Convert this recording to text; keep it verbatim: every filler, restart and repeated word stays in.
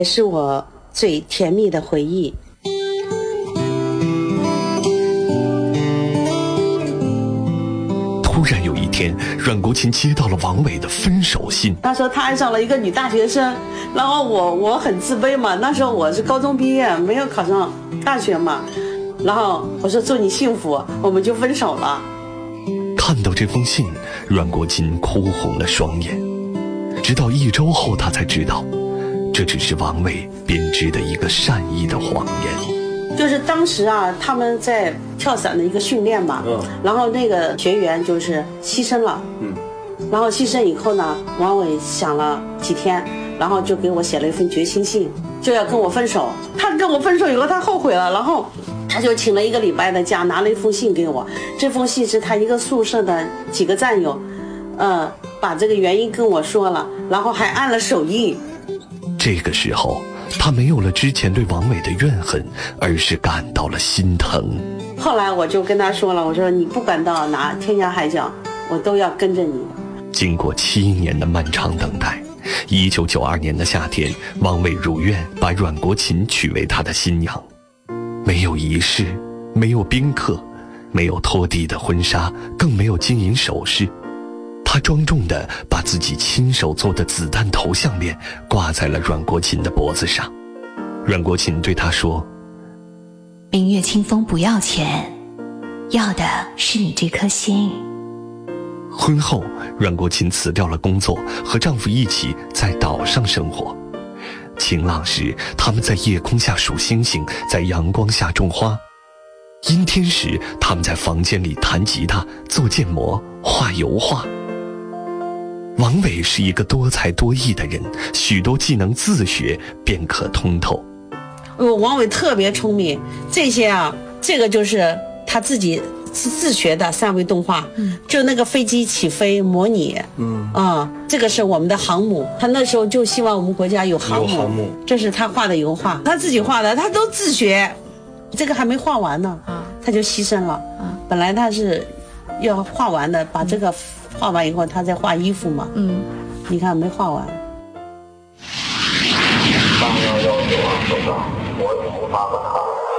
也是我最甜蜜的回忆。 突然有一天，阮国琴接到了王伟的分手信。 他说他爱上了一个女大学生，然后我我很自卑嘛，那时候我是高中毕业，没有考上大学嘛，然后我说祝你幸福，我们就分手了。 看到这封信，阮国琴哭红了双眼。直到一周后，他才知道，这只是王伟编织的一个善意的谎言。 就是当时啊，他们在跳伞的一个训练嘛，嗯，然后那个学员就是牺牲了，嗯，然后牺牲以后呢，王伟想了几天，然后就给我写了一封决心信，就要跟我分手。他跟我分手以后，他后悔了，然后他就请了一个礼拜的假，拿了一封信给我。这封信是他一个宿舍的几个战友，呃，把这个原因跟我说了，然后还按了手印。 这个时候，他没有了之前对王伟的怨恨，而是感到了心疼。 后来我就跟他说了，我说你不管到哪天涯海角，我都要跟着你。 经过七年的漫长等待，一九九二年的夏天，王伟如愿把阮国琴娶为他的新娘。没有仪式，没有宾客，没有拖地的婚纱，更没有金银首饰。他庄重地把自己亲手做的子弹头项链挂在了阮国琴的脖子上。阮国琴对他说： 明月清风不要钱，要的是你这颗心。 婚后，阮国琴辞掉了工作，和丈夫一起在岛上生活。晴朗时，他们在夜空下数星星，在阳光下种花；阴天时，他们在房间里弹吉他、做建模、画油画。王伟是一个多才多艺的人，许多技能自学便可通透。 呃，王伟特别聪明，这些啊，这个就是他自己自自学的三维动画，嗯，就那个飞机起飞模拟，嗯啊，这个是我们的航母，他那时候就希望我们国家有航母，有航母，这是他画的油画，他自己画的，他都自学，这个还没画完呢，啊，他就牺牲了，啊，本来他是要画完的，把这个画完以后，他再画衣服嘛，嗯，你看没画完。 八幺幺九二收到，我已无法问号。